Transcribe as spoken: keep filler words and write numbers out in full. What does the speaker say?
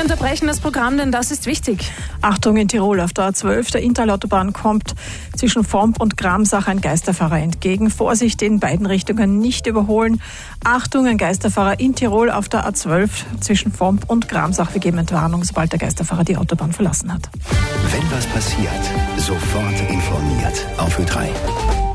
Wir unterbrechen das Programm, denn das ist wichtig. Achtung, in Tirol auf der A zwölf, der Interlautobahn, kommt zwischen Vomp und Gramsach ein Geisterfahrer entgegen. Vorsicht, in beiden Richtungen nicht überholen. Achtung, ein Geisterfahrer in Tirol auf der A zwölf zwischen Vomp und Gramsach. Wir geben Entwarnung, sobald der Geisterfahrer die Autobahn verlassen hat. Wenn was passiert, sofort informiert. Auf Ö drei.